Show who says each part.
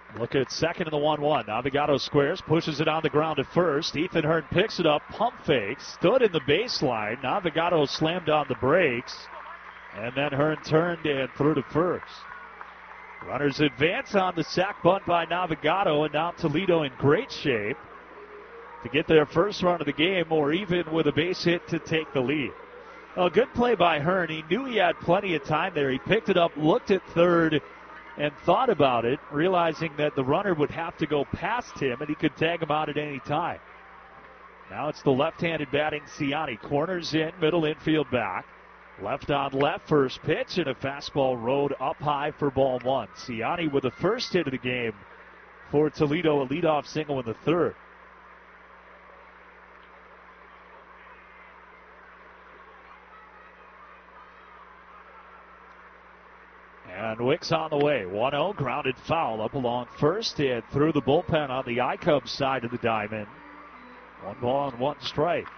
Speaker 1: Look at second and the 1-1. Navigado squares, pushes it on the ground at first. Ethan Hearn picks it up, pump fakes, stood in the baseline. Navigado slammed on the brakes, and then Hearn turned and threw to first. Runners advance on the sack bunt by Navigado, and now Toledo in great shape to get their first run of the game, or even with a base hit to take the lead. A good play by Hearn. He knew he had plenty of time there. He picked it up, looked at third, and thought about it, realizing that the runner would have to go past him and he could tag him out at any time. Now it's the left-handed batting Ciani. Corners in, middle infield back. Left on left, first pitch, and a fastball rode up high for ball one. Ciani with the first hit of the game for Toledo, a leadoff single in the third. And Wicks on the way. 1-0, grounded foul up along first and through the bullpen on the I-Cubs side of the diamond. 1 ball and 1 strike.